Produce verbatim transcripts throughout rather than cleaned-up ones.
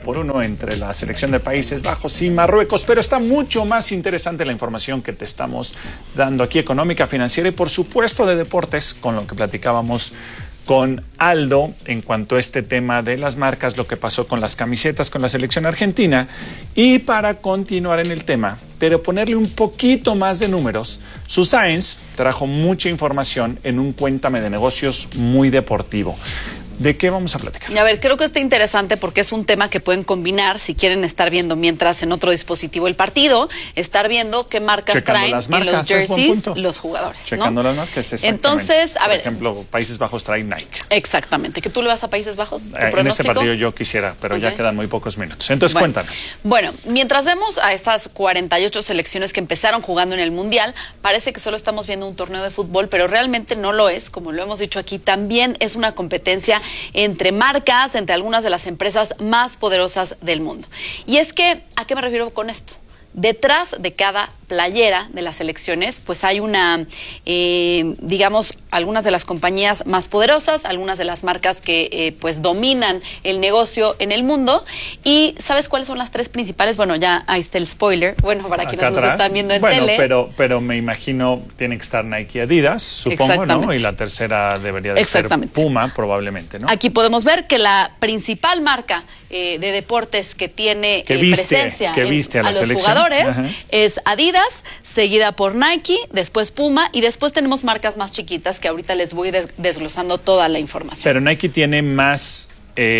por uno entre la selección de Países Bajos y Marruecos, pero está mucho más interesante la información que te estamos dando aquí, económica, financiera y por supuesto de deportes, con lo que platicábamos con Aldo en cuanto a este tema de las marcas, lo que pasó con las camisetas con la selección argentina. Y para continuar en el tema, pero ponerle un poquito más de números, Su Sáenz trajo mucha información en un Cuéntame de Negocios muy deportivo. ¿De qué vamos a platicar? A ver, creo que está interesante porque es un tema que pueden combinar si quieren estar viendo mientras en otro dispositivo el partido, estar viendo qué marcas Checando traen las marcas, en los jerseys los jugadores. Checando ¿no? las marcas, exactamente. Entonces, a Por ver. ejemplo, Países Bajos trae Nike. Exactamente. ¿Que tú le vas a Países Bajos? ¿Tu Eh, en este partido yo quisiera, pero okay. ya quedan muy pocos minutos. Entonces, bueno, cuéntanos. Bueno, mientras vemos a estas cuarenta y ocho selecciones que empezaron jugando en el Mundial, parece que solo estamos viendo un torneo de fútbol, pero realmente no lo es, como lo hemos dicho aquí. También es una competencia entre marcas, marcas, entre algunas de las empresas más poderosas del mundo. Y es que, ¿a qué me refiero con esto? Detrás de cada playera de las selecciones, pues hay una, eh, digamos, algunas de las compañías más poderosas, algunas de las marcas que eh, pues dominan el negocio en el mundo. Y ¿sabes cuáles son las tres principales? Bueno, ya ahí está el spoiler, bueno, para quienes nos están viendo en bueno, tele. Pero, pero me imagino tiene que estar Nike y Adidas, supongo, ¿no? Y la tercera debería de ser Puma, probablemente, ¿no? Aquí podemos ver que la principal marca eh, de deportes que tiene que eh, viste, presencia que viste en, a, a los selecciones. jugadores Ajá. es Adidas, seguida por Nike, después Puma y después tenemos marcas más chiquitas que ahorita les voy des desglosando toda la información. Pero Nike tiene más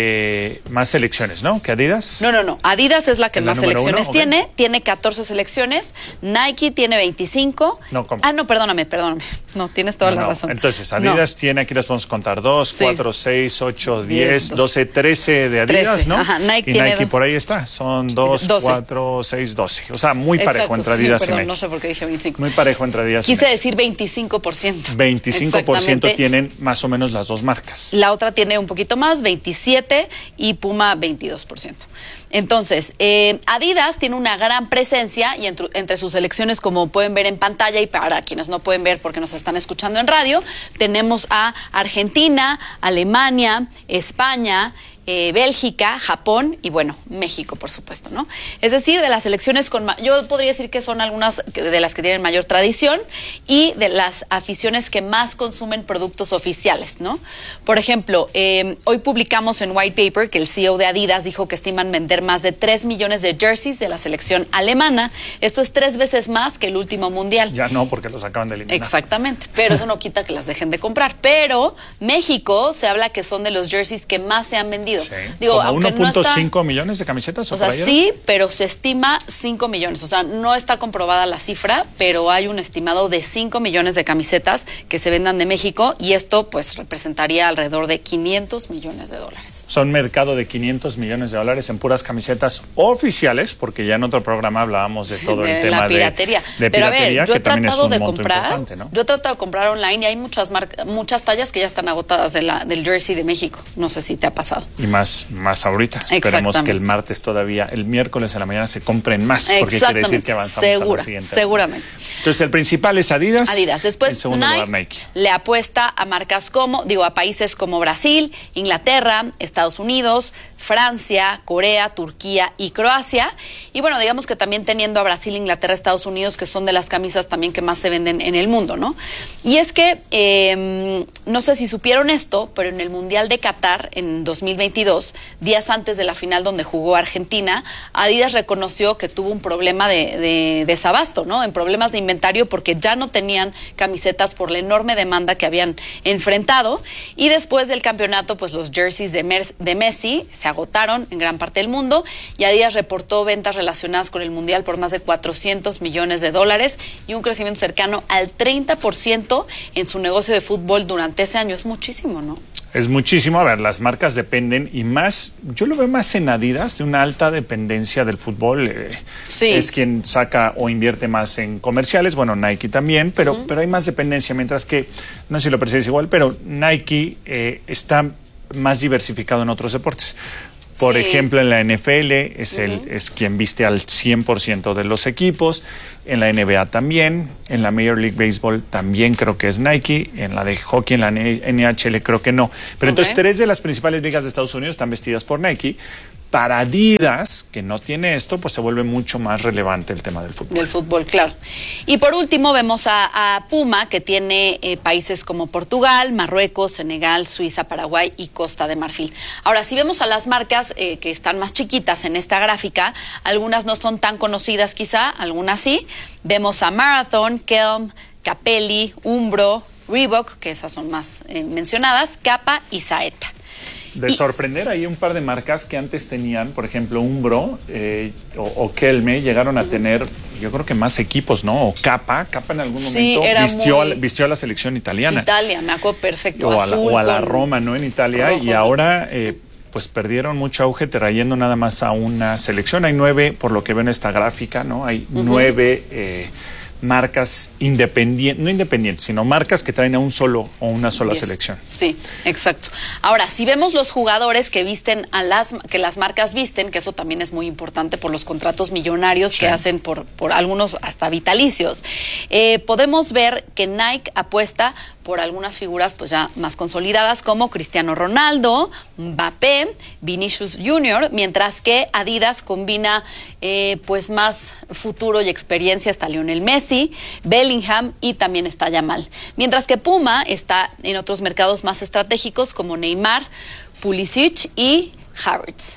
eh, más selecciones, ¿no? ¿Que Adidas? No, no, no. Adidas es la que más selecciones uno? tiene. Okay. Tiene catorce selecciones. Nike tiene veinticinco. No, ¿cómo? Ah, no, perdóname, perdóname. No, tienes toda no, la no. razón. Entonces, Adidas no. tiene, aquí las podemos contar, dos, sí. cuatro, seis, ocho, diez, doce, trece de Adidas, trece. ¿no? Ajá, Nike y tiene Nike dos. Por ahí está. Son dos, cuatro, seis, doce. O sea, muy Exacto, parejo entre sí, Adidas perdón, y Nike. No sé por qué dije veinticinco. Muy parejo entre Adidas Quise y Nike. decir veinticinco por ciento. veinticinco por ciento tienen más o menos las dos marcas. La otra tiene un poquito más, veintisiete, y Puma veintidós por ciento. Entonces, eh, Adidas tiene una gran presencia y entre, entre sus selecciones, como pueden ver en pantalla y para quienes no pueden ver porque nos están escuchando en radio, tenemos a Argentina, Alemania, España, Eh, Bélgica, Japón y bueno, México, por supuesto, ¿no? Es decir, de las selecciones con... Yo podría decir que son algunas de las que tienen mayor tradición y de las aficiones que más consumen productos oficiales, ¿no? Por ejemplo, eh, hoy publicamos en White Paper que el C E O de Adidas dijo que estiman vender más de tres millones de jerseys de la selección alemana. Esto es tres veces más que el último mundial. Ya no, porque los acaban de eliminar. Exactamente, pero eso no quita que las dejen de comprar. Pero México se habla que son de los jerseys que más se han vendido. Sí. Digo, ¿Como uno punto cinco no millones de camisetas? O, o sea, sí, pero se estima cinco millones. O sea, no está comprobada la cifra, pero hay un estimado de cinco millones de camisetas que se vendan de México y esto pues representaría alrededor de quinientos millones de dólares. Son mercado de quinientos millones de dólares en puras camisetas oficiales, porque ya en otro programa hablábamos de todo de el tema la piratería. de, de pero piratería, a ver, yo he que también es tratado un de monto comprar, importante, ¿no? Yo he tratado de comprar online y hay muchas marcas, muchas tallas que ya están agotadas de la, del jersey de México. No sé si te ha pasado. Y más, más ahorita. Esperemos que el martes todavía, el miércoles a la mañana se compren más, porque quiere decir que avanzamos Segura, a la siguiente. Seguramente. Entonces el principal es Adidas. Adidas. Después en segundo Nike, lugar, Nike le apuesta a marcas como, digo, a países como Brasil, Inglaterra, Estados Unidos, Francia, Corea, Turquía y Croacia. Y bueno, digamos que también teniendo a Brasil, Inglaterra, Estados Unidos, que son de las camisas también que más se venden en el mundo, ¿no? Y es que, eh, no sé si supieron esto, pero en el Mundial de Qatar en dos mil veintidós, días antes de la final donde jugó Argentina, Adidas reconoció que tuvo un problema de, de desabasto, ¿no? En problemas de inventario porque ya no tenían camisetas por la enorme demanda que habían enfrentado. Y después del campeonato, pues los jerseys de, Mer de Messi se agotaron en gran parte del mundo y Adidas reportó ventas relacionadas con el Mundial por más de cuatrocientos millones de dólares y un crecimiento cercano al treinta por ciento en su negocio de fútbol durante ese año. Es muchísimo, ¿no? Es muchísimo. A ver, las marcas dependen y más, yo lo veo más en Adidas, de una alta dependencia del fútbol. Eh, sí. Es quien saca o invierte más en comerciales, bueno, Nike también, pero, uh-huh. pero hay más dependencia, mientras que, no sé si lo percibes igual, pero Nike eh, está más diversificado en otros deportes. Por sí. ejemplo, en la N F L es, uh-huh. el, es quien viste al cien por ciento de los equipos, en la N B A también, en la Major League Baseball también creo que es Nike, en la de hockey, en la N H L creo que no. Pero okay. entonces tres de las principales ligas de Estados Unidos están vestidas por Nike, para Adidas, que no tiene esto, pues se vuelve mucho más relevante el tema del fútbol. Del fútbol, claro. Y por último vemos a, a Puma, que tiene eh, países como Portugal, Marruecos, Senegal, Suiza, Paraguay y Costa de Marfil. Ahora, si vemos a las marcas eh, que están más chiquitas en esta gráfica, algunas no son tan conocidas quizá, algunas sí. Vemos a Marathon, Kelm, Capelli, Umbro, Reebok, que esas son más eh, mencionadas, Kappa y Saeta. De sorprender, hay un par de marcas que antes tenían, por ejemplo, Umbro eh, o, o Kelme, llegaron a tener, yo creo que más equipos, ¿no? O Kappa, Kappa en algún sí, momento era vistió, muy... a, vistió a la selección italiana. Italia, me acuerdo perfecto. O, azul, a, la, o a la Roma, ¿no? En Italia, rojo, y ahora... Sí. Eh, pues perdieron mucho auge trayendo nada más a una selección. Hay nueve, por lo que veo en esta gráfica, ¿no? Hay uh-huh. nueve... Eh, marcas independientes, no independientes, sino marcas que traen a un solo o una sola yes. selección. Sí, exacto. Ahora, si vemos los jugadores que visten a las que las marcas visten, que eso también es muy importante por los contratos millonarios sí. que hacen por, por algunos hasta vitalicios, eh, podemos ver que Nike apuesta por algunas figuras pues ya más consolidadas como Cristiano Ronaldo, Mbappé, Vinicius junior, mientras que Adidas combina eh, pues más futuro y experiencia, está Lionel Messi, Bellingham y también está Yamal. Mientras que Puma está en otros mercados más estratégicos como Neymar, Pulisic y Havertz.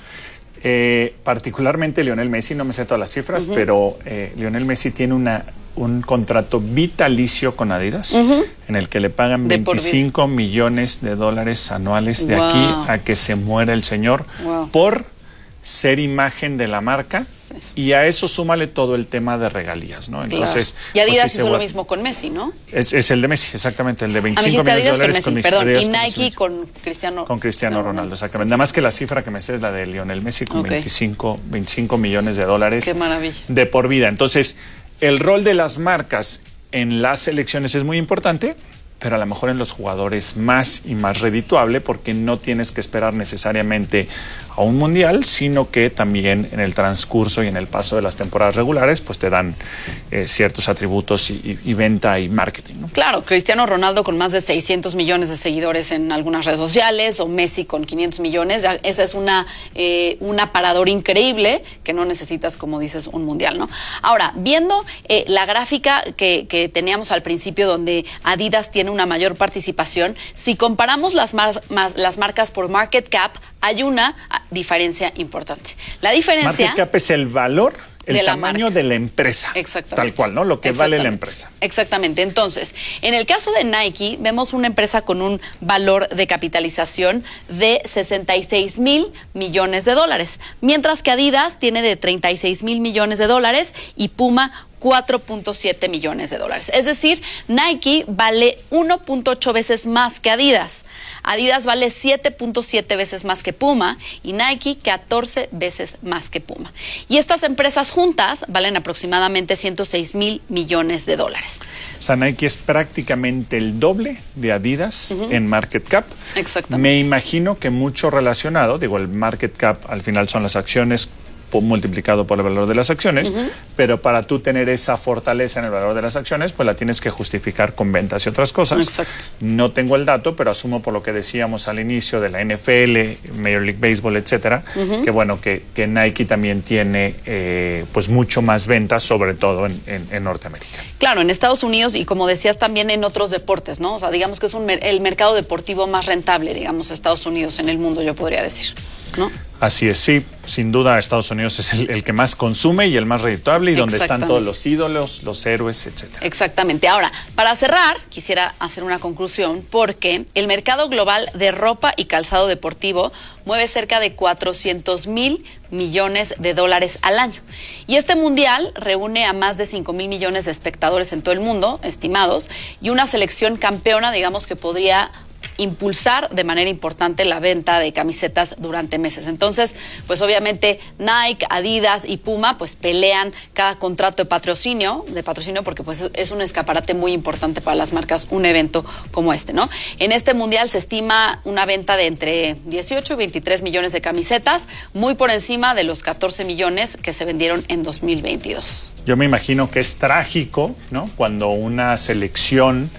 Eh, particularmente Lionel Messi, no me sé todas las cifras, uh-huh. pero eh, Lionel Messi tiene una un contrato vitalicio con Adidas, uh-huh. en el que le pagan de veinticinco millones de dólares anuales de wow. aquí a que se muera el señor wow. por ser imagen de la marca sí. y a eso súmale todo el tema de regalías, ¿no? Entonces, claro. Y Adidas pues, hizo lo mismo con Messi, ¿no? Es, es el de Messi, exactamente, el de veinticinco millones de dólares con Messi, con perdón, Adidas y Nike con, con Cristiano con Cristiano no, Ronaldo, exactamente. Sí, Nada sí, más sí. que la cifra que me sé es la de Lionel Messi con okay. veinticinco, veinticinco millones de dólares. Qué maravilla. De por vida. Entonces, el rol de las marcas en las selecciones es muy importante, pero a lo mejor en los jugadores más y más redituable, porque no tienes que esperar necesariamente a un mundial, sino que también en el transcurso y en el paso de las temporadas regulares, pues te dan eh, ciertos atributos y, y, y venta y marketing, ¿no? Claro, Cristiano Ronaldo con más de seiscientos millones de seguidores en algunas redes sociales, o Messi con quinientos millones, ya esa es una, eh, un aparador increíble que no necesitas, como dices, un mundial, ¿no? Ahora, viendo eh, la gráfica que, que teníamos al principio, donde Adidas tiene una mayor participación, si comparamos las, mar más, las marcas por market cap, hay una diferencia importante. La diferencia... Market cap es el valor, el de tamaño de la empresa. Exactamente. Tal cual, ¿no? Lo que vale la empresa. Exactamente. Entonces, en el caso de Nike, vemos una empresa con un valor de capitalización de sesenta y seis mil millones de dólares, mientras que Adidas tiene de treinta y seis mil millones de dólares y Puma cuatro punto siete millones de dólares. Es decir, Nike vale uno punto ocho veces más que Adidas. Adidas vale siete punto siete veces más que Puma y Nike catorce veces más que Puma. Y estas empresas juntas valen aproximadamente ciento seis mil millones de dólares. O sea, Nike es prácticamente el doble de Adidas uh-huh. en market cap. Exactamente. Me imagino que mucho relacionado, digo, el market cap al final son las acciones multiplicado por el valor de las acciones, uh-huh. pero para tú tener esa fortaleza en el valor de las acciones, pues la tienes que justificar con ventas y otras cosas. Exacto. No tengo el dato, pero asumo por lo que decíamos al inicio de la N F L, Major League Baseball, etcétera, uh-huh. que bueno, que, que Nike también tiene eh, pues mucho más ventas, sobre todo en, en, en Norteamérica. Claro, en Estados Unidos y como decías también en otros deportes, ¿no? O sea, digamos que es un, el mercado deportivo más rentable, digamos, Estados Unidos en el mundo, yo podría decir, ¿no? Así es, sí, sin duda Estados Unidos es el, el que más consume y el más redituable y donde están todos los ídolos, los héroes, etcétera. Exactamente. Ahora, para cerrar, quisiera hacer una conclusión porque el mercado global de ropa y calzado deportivo mueve cerca de cuatrocientos mil millones de dólares al año. Y este mundial reúne a más de cinco mil millones de espectadores en todo el mundo, estimados, y una selección campeona, digamos, que podría impulsar de manera importante la venta de camisetas durante meses. Entonces, pues obviamente Nike, Adidas y Puma pues pelean cada contrato de patrocinio, de patrocinio porque pues es un escaparate muy importante para las marcas un evento como este, ¿no? En este mundial se estima una venta de entre dieciocho y veintitrés millones de camisetas, muy por encima de los catorce millones que se vendieron en dos mil veintidós. Yo me imagino que es trágico, ¿no? Cuando una selección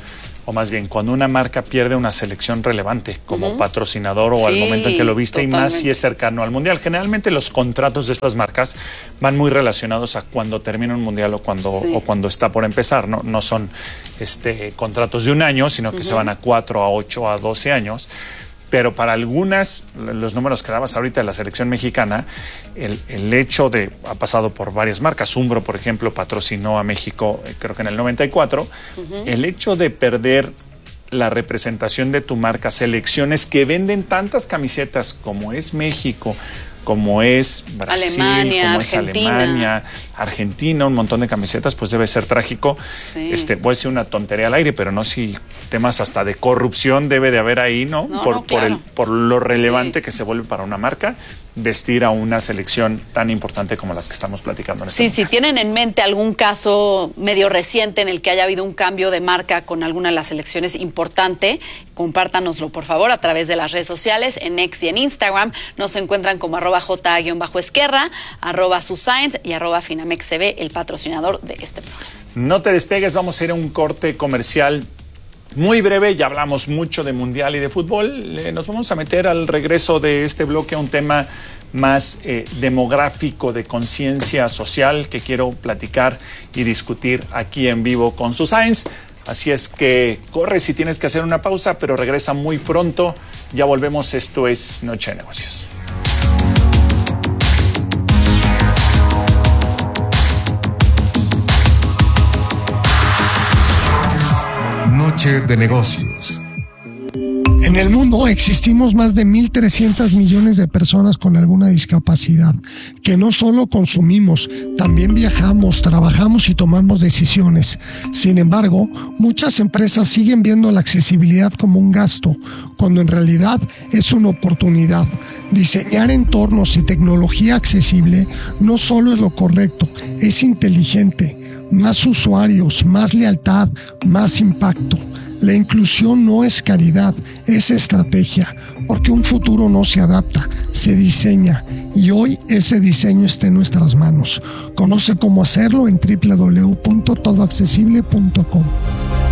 o más bien cuando una marca pierde una selección relevante como uh-huh. patrocinador o sí, al momento en que lo viste, totalmente. Y más si es cercano al mundial. Generalmente los contratos de estas marcas van muy relacionados a cuando termina un mundial o cuando, sí. o cuando está por empezar, ¿no? No son este, contratos de un año, sino que uh-huh. se van a cuatro, a ocho, a doce años. Pero para algunas, los números que dabas ahorita de la selección mexicana, el, el hecho de, ha pasado por varias marcas, Umbro, por ejemplo, patrocinó a México, eh, creo que en el noventa y cuatro, uh-huh. el hecho de perder la representación de tu marca, selecciones que venden tantas camisetas como es México, como es Brasil, Alemania, como Argentina. es Alemania, Argentina, un montón de camisetas, pues debe ser trágico. Sí. Este, voy a decir una tontería al aire, pero no si temas hasta de corrupción debe de haber ahí, ¿no? no por, no, por, claro. el, por lo relevante sí. que se vuelve para una marca vestir a una selección tan importante como las que estamos platicando en este Sí, momento. si tienen en mente algún caso medio reciente en el que haya habido un cambio de marca con alguna de las selecciones importante, compártanoslo por favor a través de las redes sociales, en X y en Instagram. Nos encuentran como arroba J-Esquerra, arroba Susainz y arroba FinamexCB, el patrocinador de este programa. No te despegues, vamos a ir a un corte comercial muy breve. Ya hablamos mucho de mundial y de fútbol. Eh, nos vamos a meter al regreso de este bloque a un tema más eh, demográfico, de conciencia social, que quiero platicar y discutir aquí en vivo con Susainz. Así es que corre si tienes que hacer una pausa, pero regresa muy pronto. Ya volvemos. Esto es Noche de Negocios. Noche de Negocios. En el mundo existimos más de mil trescientos millones de personas con alguna discapacidad, que no solo consumimos, también viajamos, trabajamos y tomamos decisiones. Sin embargo, muchas empresas siguen viendo la accesibilidad como un gasto, cuando en realidad es una oportunidad. Diseñar entornos y tecnología accesible no solo es lo correcto, es inteligente. Más usuarios, más lealtad, más impacto. La inclusión no es caridad, es estrategia, porque un futuro no se adapta, se diseña, y hoy ese diseño está en nuestras manos. Conoce cómo hacerlo en doble u doble u doble u punto todo accesible punto com.